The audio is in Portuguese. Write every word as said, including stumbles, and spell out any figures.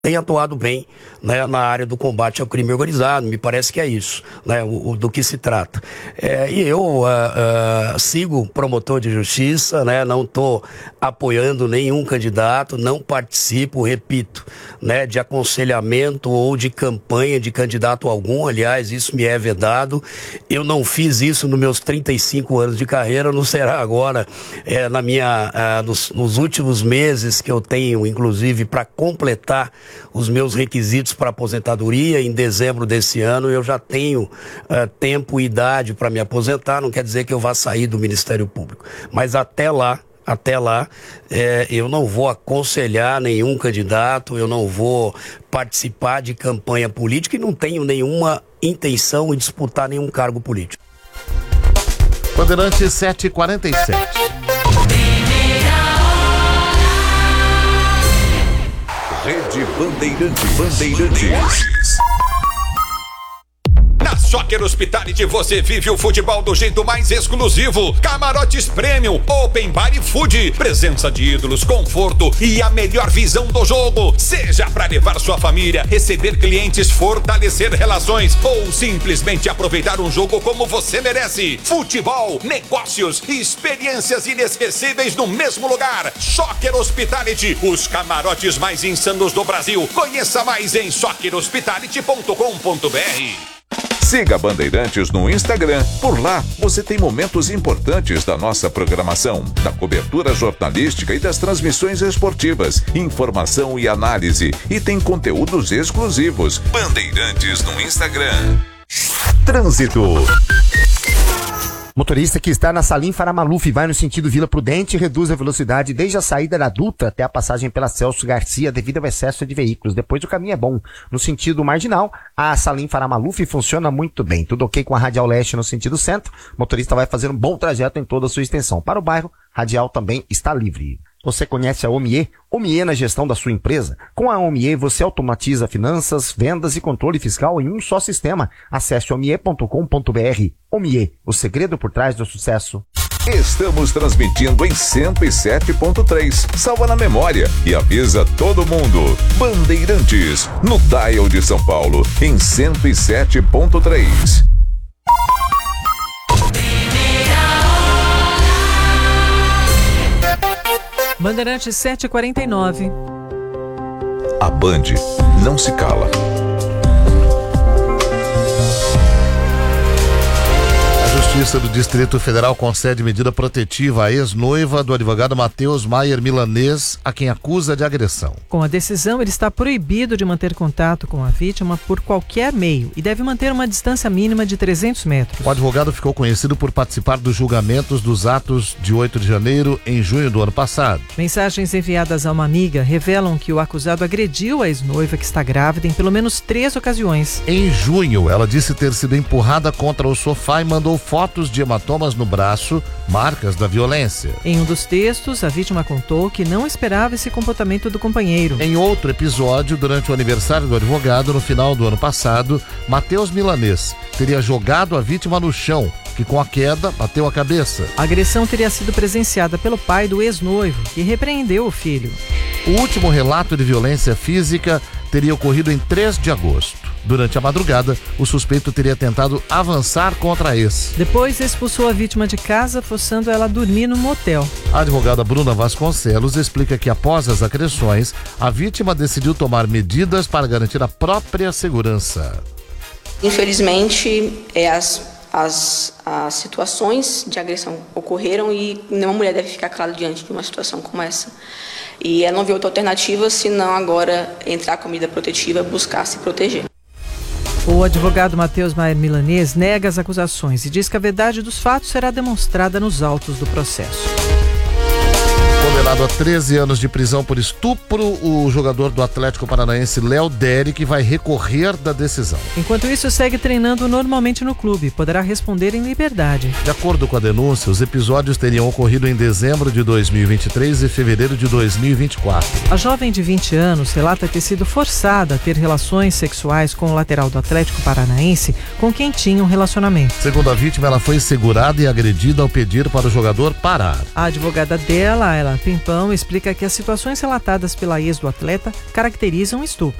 tem atuado bem, né, na área do combate ao crime organizado. Me parece que é isso, né, o, o, do que se trata. É, e eu uh, uh, sigo promotor de justiça, né, não estou apoiando nenhum candidato, não participo, repito, né, de aconselhamento ou de campanha de candidato algum. Aliás, isso me é vedado. Eu não fiz isso nos meus trinta e cinco anos de carreira, não será agora, é, na minha, uh, nos, nos últimos meses que eu tenho, inclusive, para completar os meus requisitos para aposentadoria. Em dezembro desse ano eu já tenho uh, tempo e idade para me aposentar. Não quer dizer que eu vá sair do Ministério Público, mas até lá, até lá é, eu não vou aconselhar nenhum candidato, eu não vou participar de campanha política e não tenho nenhuma intenção de disputar nenhum cargo político. Bandeirantes sete e quarenta e sete. Rede Bandeirantes. Bandeirantes. Na Soccer Hospitality você vive o futebol do jeito mais exclusivo. Camarotes Premium, Open Bar e Food, presença de ídolos, conforto e a melhor visão do jogo. Seja para levar sua família, receber clientes, fortalecer relações ou simplesmente aproveitar um jogo como você merece. Futebol, negócios e experiências inesquecíveis no mesmo lugar. Soccer Hospitality, os camarotes mais insanos do Brasil. Conheça mais em soccer hospitality ponto com ponto b r. Siga Bandeirantes no Instagram. Por lá, você tem momentos importantes da nossa programação, da cobertura jornalística e das transmissões esportivas, informação e análise. E tem conteúdos exclusivos. Bandeirantes no Instagram. Trânsito. Motorista que está na Salim Faramaluf vai no sentido Vila Prudente e reduz a velocidade desde a saída da Dutra até a passagem pela Celso Garcia devido ao excesso de veículos. Depois o caminho é bom. No sentido marginal, a Salim Faramaluf funciona muito bem. Tudo ok com a Radial Leste no sentido centro. O motorista vai fazer um bom trajeto em toda a sua extensão. Para o bairro, Radial também está livre. Você conhece a Omie? Omie na gestão da sua empresa? Com a Omie você automatiza finanças, vendas e controle fiscal em um só sistema. Acesse omie ponto com ponto b r. Omie, o segredo por trás do sucesso. Estamos transmitindo em cento e sete ponto três. Salva na memória e avisa todo mundo. Bandeirantes, no dial de São Paulo, em cento e sete ponto três. Bandeirantes sete e quarenta e nove. A Band não se cala. A Justiça do Distrito Federal concede medida protetiva à ex-noiva do advogado Matheus Maier Milanês, a quem acusa de agressão. Com a decisão, ele está proibido de manter contato com a vítima por qualquer meio e deve manter uma distância mínima de trezentos metros. O advogado ficou conhecido por participar dos julgamentos dos atos de oito de janeiro em junho do ano passado. Mensagens enviadas a uma amiga revelam que o acusado agrediu a ex-noiva, que está grávida, em pelo menos três ocasiões. Em junho, ela disse ter sido empurrada contra o sofá e mandou fotos de hematomas no braço, marcas da violência. Em um dos textos, a vítima contou que não esperava esse comportamento do companheiro. Em outro episódio, durante o aniversário do advogado, no final do ano passado, Matheus Milanês teria jogado a vítima no chão, que com a queda bateu a cabeça. A agressão teria sido presenciada pelo pai do ex-noivo, que repreendeu o filho. O último relato de violência física teria ocorrido em três de agosto. Durante a madrugada, o suspeito teria tentado avançar contra a ex. Depois expulsou a vítima de casa, forçando ela a dormir no motel. A advogada Bruna Vasconcelos explica que após as agressões, a vítima decidiu tomar medidas para garantir a própria segurança. Infelizmente, é, as, as, as situações de agressão ocorreram e nenhuma mulher deve ficar calada diante de uma situação como essa. E ela não viu outra alternativa senão agora entrar com a medida protetiva, buscar se proteger. O advogado Matheus Maier Milanês nega as acusações e diz que a verdade dos fatos será demonstrada nos autos do processo. Condenado a treze anos de prisão por estupro, o jogador do Atlético Paranaense Léo Derek vai recorrer da decisão. Enquanto isso, segue treinando normalmente no clube. Poderá responder em liberdade. De acordo com a denúncia, os episódios teriam ocorrido em dezembro de dois mil e vinte e três e fevereiro de dois mil e vinte e quatro. A jovem de vinte anos relata ter sido forçada a ter relações sexuais com o lateral do Atlético Paranaense, com quem tinha um relacionamento. Segundo a vítima, ela foi segurada e agredida ao pedir para o jogador parar. A advogada dela, ela Pimpão explica que as situações relatadas pela ex do atleta caracterizam estupro.